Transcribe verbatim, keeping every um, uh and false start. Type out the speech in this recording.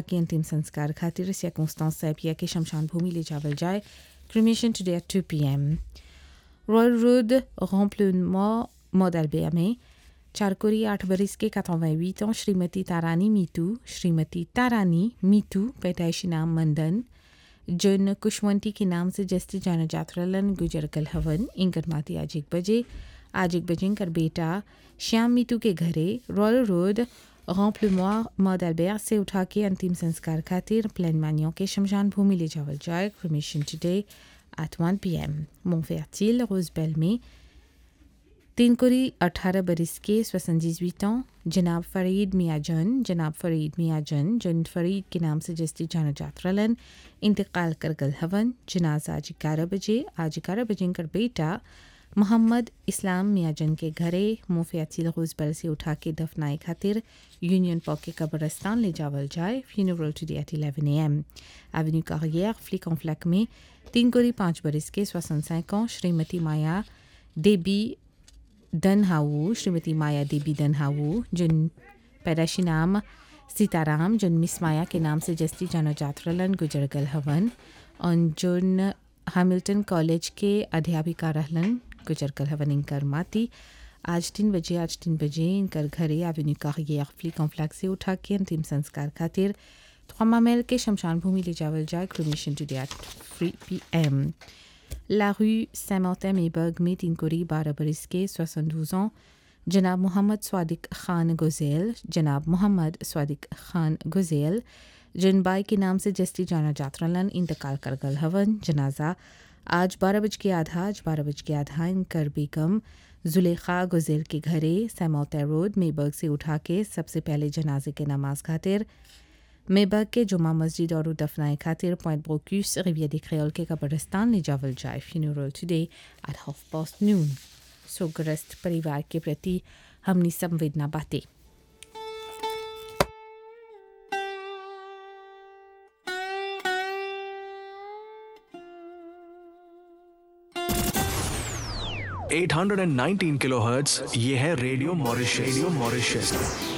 के अंतिम संस्कार खातिर सर्कमस्टेंस सैपिया के शमशान भूमि ले जावल जाए cremation today at two P M royal road रॉम्प्लुमा मॉडलबेया में चारकोरी आठ बरिस के quatre-vingt-huit ans श्रीमती तारानी मीतू श्रीमती तारानी मीतू पैदाइशी नाम मंदन जन कुशवंती के नाम से जस्ती जाना जातरलन गुजर कल हवन इंकर माती आज एक बजे आज एक बजे कर बेटा श्याम मीतू के घरे रॉयल रोड रॉम्प्लुमा मॉडलबेया से उठा के अंतिम संस्कार खातिर प्लान मानियों के शमशान भूमि ले जावल जाए cremation today at one P M मोंफेर्टिल रोजबेल में तीन कोरी अठारह बरिस के soixante-dix-huit ans जनाब फरीद मियाजन जनाब फरीद मियाजन जन फरीद के नाम से जस्ती जाना जातरलन इंतकाल कर गल हवन जनाजा आज ग्यारह बजे आज ग्यारह बजे कर बेटा मोहम्मद इस्लाम मियाजन के घरे मुफियातिल रोजबेल से उठा के दफनाए खातिर यूनियन पॉक के कब्रिस्तान ले जावल जाए funeral today at eleven A M Avenue carrier फ्लिक ऑन फ्लैक में तीन कोरी पाँच बरिस के soixante-cinq ans श्रीमती माया देबी दनहाऊ श्रीमती माया देबी दनहाऊ जिन पैदाशी नाम सीताराम जिन मिस माया के नाम से जस्ती जाना जातरलन गुजर गल हवन और जिन हैमिल्टन कॉलेज के अध्यापिका रहलन गुजर गल हवन इनकर माती आज तीन बजे आज तीन बजे इनकर घरे एवेन्यू कार्रियर फ्लिक ऑन फ्लैक से उठा के अंतिम संस्कार खातिर थ्वामामेल के शमशान भूमि ले जावल जाए cremation today at three P M La rue Saint-Martin-Mayberg में तीन कोरी बारह बरिस के soixante-douze ans जनाब मोहम्मद स्वादिक खान गुज़ेल जनाब मोहम्मद स्वादिक खान गुज़ेल जिन बाई के नाम से जस्ती जाना जातरलन इंतकाल कर गल हवन जनाजा आज बारह बज के आधा आज बारह बज के आधा इनकर बेगम जुलेखा गुज़ेल के घरे सैमौता रोड मेबर्ग से उठा के सबसे पहले जनाजे के नमाज खातिर मेबर्ग के जुमा मस्जिद और दफनाए खातिर पॉइंट ब्रोक्यूस रिविया दी क्रेओल के कब्रिस्तान ले जावल जाए funeral today at half past noon सोग्रस्त परिवार के प्रति हमनी संवेदना बातें आठ सौ उन्नीस किलोहर्ट्ज़ ये है रेडियो मॉरिशस रेडियो मॉरिशस